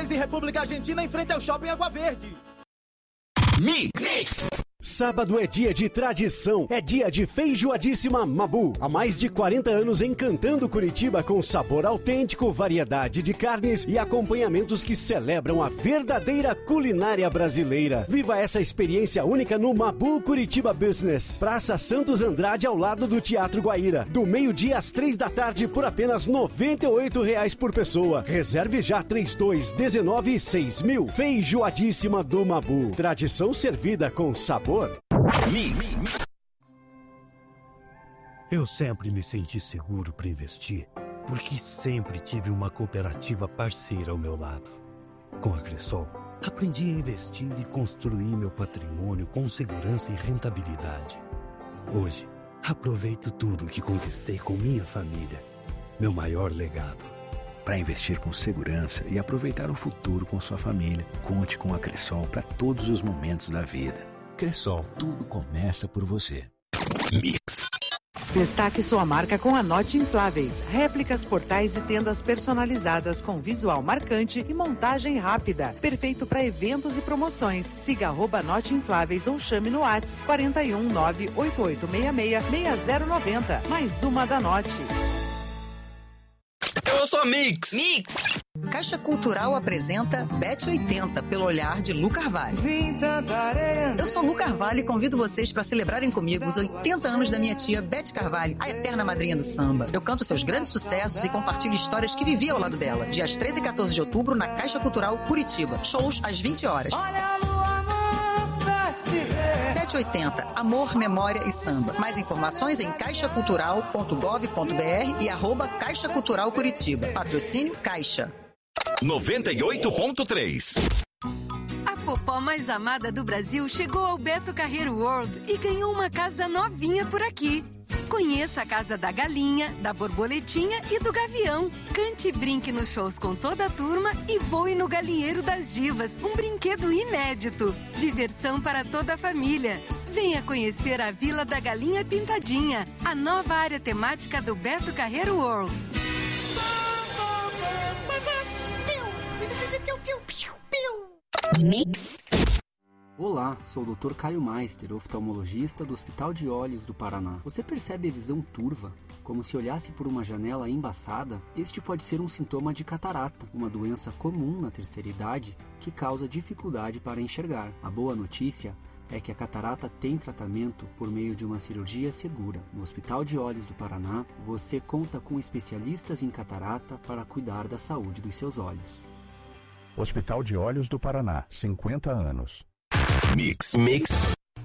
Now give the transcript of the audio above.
3 e República Argentina em frente ao Shopping Água Verde. Mix. Sábado é dia de tradição, é dia de feijoadíssima Mabu. Há mais de 40 anos encantando Curitiba com sabor autêntico, variedade de carnes e acompanhamentos que celebram a verdadeira culinária brasileira. Viva essa experiência única no Mabu Curitiba Business. Praça Santos Andrade ao lado do Teatro Guaíra. Do meio-dia às 3 da tarde por apenas R$ 98,00 por pessoa. Reserve já 3219-6000. Feijoadíssima do Mabu. Tradição servida com sabor. Mix. Eu sempre me senti seguro para investir, porque sempre tive uma cooperativa parceira ao meu lado. Com a Cressol, aprendi a investir e construir meu patrimônio com segurança e rentabilidade. Hoje, aproveito tudo que conquistei com minha família. Meu maior legado. Para investir com segurança e aproveitar o futuro com sua família, conte com a Cressol para todos os momentos da vida. Cressol, tudo começa por você. Mix. Destaque sua marca com a Note Infláveis. Réplicas, portais e tendas personalizadas com visual marcante e montagem rápida. Perfeito para eventos e promoções. Siga @Note Infláveis ou chame no WhatsApp 41 98866 6090. Mais uma da Note. Eu sou a Mix. Caixa Cultural apresenta Bet 80 pelo olhar de Lu Carvalho. Eu sou Lu Carvalho e convido vocês para celebrarem comigo os 80 anos da minha tia Beth Carvalho, a eterna madrinha do samba. Eu canto seus grandes sucessos e compartilho histórias que vivi ao lado dela. Dias 13 e 14 de outubro na Caixa Cultural Curitiba. Shows às 20 horas. Bet 80, amor, memória e samba. Mais informações em caixacultural.gov.br e @Caixa Cultural Curitiba. Patrocínio Caixa. 98.3. A popó mais amada do Brasil chegou ao Beto Carreiro World e ganhou uma casa novinha por aqui. Conheça a Casa da Galinha, da Borboletinha e do Gavião. Cante e brinque nos shows com toda a turma e voe no Galinheiro das Divas, um brinquedo inédito. Diversão para toda a família. Venha conhecer a Vila da Galinha Pintadinha, a nova área temática do Beto Carreiro World. Mix. Olá, sou o Dr. Caio Meister, oftalmologista do Hospital de Olhos do Paraná. Você percebe a visão turva, como se olhasse por uma janela embaçada? Este pode ser um sintoma de catarata, uma doença comum na terceira idade que causa dificuldade para enxergar. A boa notícia é que a catarata tem tratamento por meio de uma cirurgia segura. No Hospital de Olhos do Paraná, você conta com especialistas em catarata para cuidar da saúde dos seus olhos. Hospital de Olhos do Paraná, 50 anos. Mix.